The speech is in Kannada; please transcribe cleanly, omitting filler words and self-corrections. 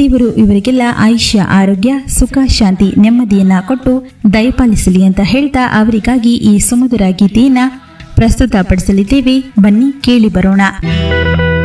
ದೇವರು ಇವರಿಗೆಲ್ಲ ಆಯುಷ್ಯ, ಆರೋಗ್ಯ, ಸುಖ, ಶಾಂತಿ, ನೆಮ್ಮದಿಯನ್ನ ಕೊಟ್ಟು ದಯಪಾಲಿಸಲಿ ಅಂತ ಹೇಳ್ತಾ ಅವರಿಗಾಗಿ ಈ ಸುಮಧುರ ಗೀತೆಯನ್ನ ಪ್ರಸ್ತುತಪಡಿಸಲಿದ್ದೇವೆ. ಬನ್ನಿ ಕೇಳಿ ಬರೋಣ.